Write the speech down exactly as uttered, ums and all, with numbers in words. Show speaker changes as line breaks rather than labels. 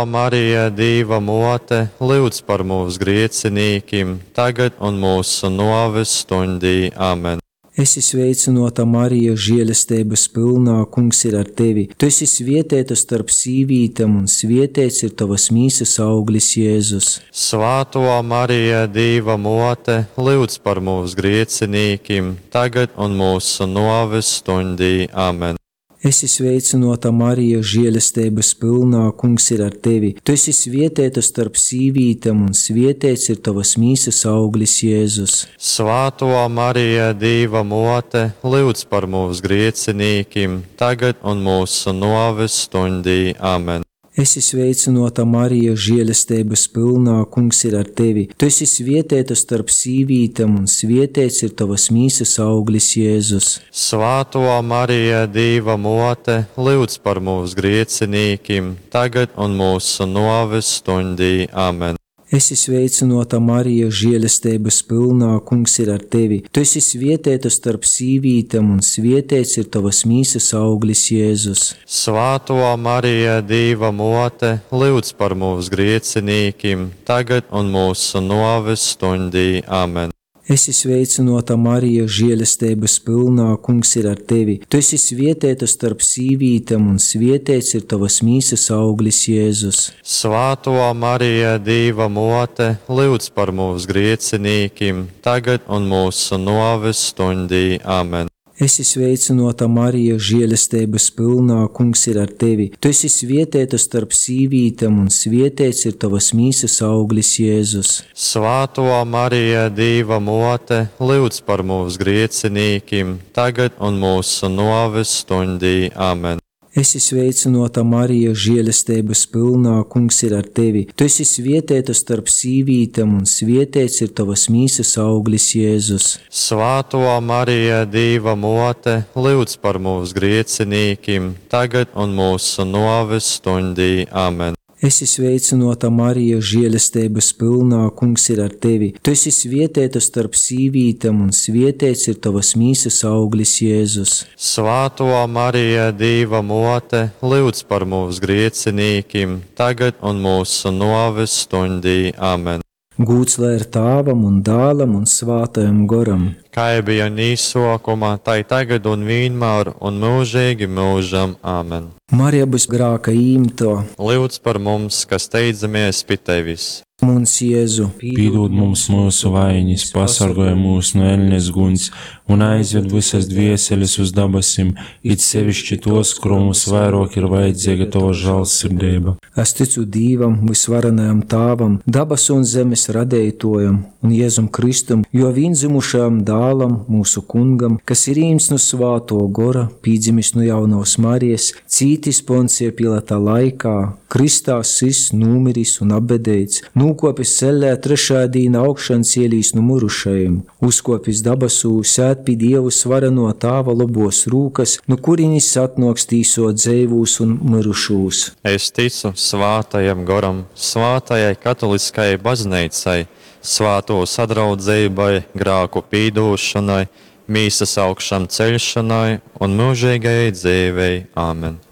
Marija, Dieva mote, lūdz par mūsu griecinīkiem, tagad un mūsu nāves stundī. Āmen.
Esi sveicināta, Marija, žēlastības pilnā, Kungs ir ar tevi. Tu esi svētīta starp sīvītēm, un svētīts ir tavas mīsas auglis, Jēzus.
Svāto Marija, Dieva mote, lūdz par mūsu griecinīkiem, tagad un mūsu nāves stundī. Āmen.
Esi sveicināta, Marija, žēlastības pilnā, Kungs ir ar tevi. Tu esi svētīta starp sīvītēm, un svētīts ir tavas mīsas auglis, Jēzus.
Svāto Marija, Dieva mote, lūdz par mūsu griecinīkiem, tagad un mūsu nāves stundī. Āmen.
Esi sveicināta, Marija, žēlastības pilnā, Kungs ir ar tevi. Tu esi svētīta starp sīvītēm, un svētīts ir tavas mīsas auglis, Jēzus.
Svāto Marija, Dieva mote, lūdz par mūsu griecinīkiem, tagad un mūsu nāves stundī. Āmen.
Esi sveicināta, Marija, žēlastības pilnā, Kungs ir ar tevi. Tu esi svētīta starp sīvītēm, un svētīts ir tavas mīsas auglis, Jēzus.
Svāto Marija, Dieva mote, lūdz par mūsu griecinīkiem, tagad un mūsu nāves stundī. Āmen.
Esi sveicināta, Marija, žēlastības pilnā, Kungs ir ar tevi. Tu esi svētīta starp sīvītēm, un svētīts ir tavas mīsas auglis, Jēzus.
Svāto Marija, Dieva mote, lūdz par mūsu griecinīkiem, tagad un mūsu nāves stundī. Āmen.
Esi sveicināta, Marija, žēlastības pilnā, Kungs ir ar tevi. Tu esi svētīta starp sīvītēm, un svētīts ir tavas mīsas auglis, Jēzus.
Svāto Marija, Dieva mote, lūdz par mūsu griecinīkiem, tagad un mūsu nāves stundī. Āmen.
Esi sveicināta, Marija, žēlastības pilnā, Kungs ir ar tevi. Tu esi svētīta starp sīvītēm, un svētīts ir tavas mīsas auglis, Jēzus.
Svāto Marija, Dieva mote, lūdz par mūsu griecinīkiem, tagad un mūsu nāves stundī. Āmen.
Esi sveicināta, Marija, žēlastības pilnā, Kungs ir ar tevi. Tu esi svētīta starp sīvītēm, un svētīts ir tavas mīsas auglis, Jēzus.
Svāto Marija, Dieva mote, lūdz par mūsu griecinīkiem, tagad un mūsu nāves stundī. Āmen.
Gūts lai ir Tēvam un Dēlam un Svētajam Garam.
Kā bija nīsokumā, tai tagad un vienmēr un mūžīgi mūžam. Āmen.
Marija būs grāka īmto.
Lūdz par mums, kas steidzamies pie tevis.
Mums, Jēzu,
Piedod mums mūsu vainas, pasargāj mūs no ēļņas guņas un aizved visas dvieseles uz dabasim, it sevišķi tos, kurum mums vairāk ir vajadzīga tava žēlsirdība.
es ticu Dievam, visvarenajam Tēvam, dabas un zemes radētojam un Jēzum Kristum, jo vienzimušajam Dēlam, mūsu Kungam, kas ir īms no Svāto Gora, pīdzimis no jaunās Marijas, cītis Poncija Pilata laikā, Kristā sis, numiris un abedēts, nūkopis sellē trešā dīna augšan cielīs no murušajiem, uzkopis dabasū, sēt pie Dievu svareno Tāva labos rūkas, no kurinis atnoks tīsot dzīvūs un mirušūs.
Es ticu Svātajam Goram, Svātajai katoliskajai baznīcai, svāto sadraudzībai, grāku pīdošanai, mīsas augšām ceļšanai un mūžīgajai dzīvei. Āmen.